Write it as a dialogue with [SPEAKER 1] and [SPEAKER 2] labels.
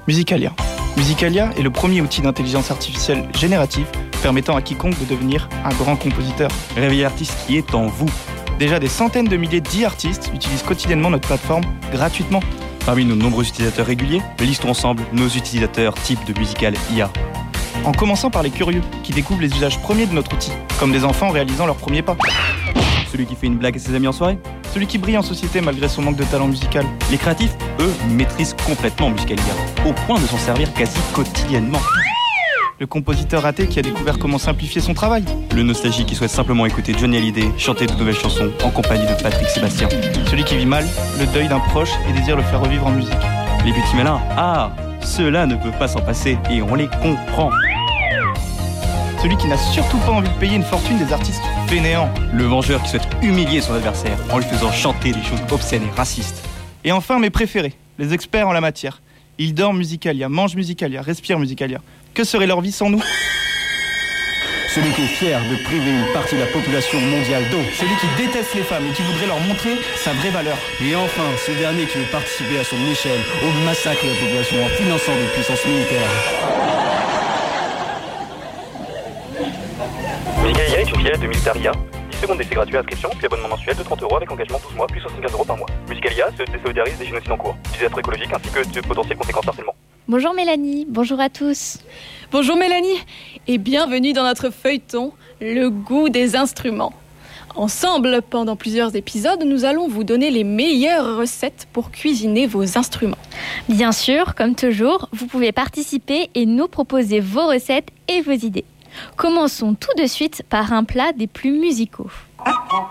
[SPEAKER 1] Musicalia. Musicalia est le premier outil d'intelligence artificielle générative permettant à quiconque de devenir un grand compositeur.
[SPEAKER 2] Réveillez l'artiste qui est en vous.
[SPEAKER 1] Déjà des centaines de milliers d'e-artistes utilisent quotidiennement notre plateforme gratuitement.
[SPEAKER 2] Parmi nos nombreux utilisateurs réguliers, listons ensemble nos utilisateurs type de Musicalia.
[SPEAKER 1] En commençant par les curieux, qui découvrent les usages premiers de notre outil, comme des enfants réalisant leurs premiers pas.
[SPEAKER 2] Celui qui fait une blague à ses amis en soirée.
[SPEAKER 1] Celui qui brille en société malgré son manque de talent musical.
[SPEAKER 2] Les créatifs, eux, maîtrisent complètement Musicalia, au point de s'en servir quasi quotidiennement.
[SPEAKER 1] Le compositeur raté qui a découvert comment simplifier son travail.
[SPEAKER 2] Le nostalgique qui souhaite simplement écouter Johnny Hallyday chanter de nouvelles chansons en compagnie de Patrick Sébastien.
[SPEAKER 1] Celui qui vit mal le deuil d'un proche et désire le faire revivre en musique.
[SPEAKER 2] Les petits malins, ceux-là ne peuvent pas s'en passer et on les comprend.
[SPEAKER 1] Celui qui n'a surtout pas envie de payer une fortune des artistes fainéants.
[SPEAKER 2] Le vengeur qui souhaite humilier son adversaire en lui faisant chanter des choses obscènes et racistes.
[SPEAKER 1] Et enfin mes préférés, les experts en la matière. Ils dorment Musicalia, mangent Musicalia, respirent Musicalia. Que serait leur vie sans nous ?
[SPEAKER 3] Celui qui est fier de priver une partie de la population mondiale d'eau.
[SPEAKER 1] Celui qui déteste les femmes et qui voudrait leur montrer sa vraie valeur.
[SPEAKER 3] Et enfin, ce dernier qui veut participer à son échelle au massacre de la population en finançant des puissances militaires.
[SPEAKER 4] Musicalia est une filiale de Militaria. 10 secondes d'essai gratuit à inscription, puis abonnement mensuel de 30 € avec engagement 12 mois, puis 75 € par mois. Musicalia se désolidarise des génocides en cours, du désastre écologique ainsi que de potentielles conséquences d'harcèlement.
[SPEAKER 5] Bonjour Mélanie, bonjour à tous.
[SPEAKER 6] Bonjour Mélanie, et bienvenue dans notre feuilleton, le goût des instruments. Ensemble, pendant plusieurs épisodes, nous allons vous donner les meilleures recettes pour cuisiner vos instruments.
[SPEAKER 5] Bien sûr, comme toujours, vous pouvez participer et nous proposer vos recettes et vos idées. Commençons tout de suite par un plat des plus musicaux.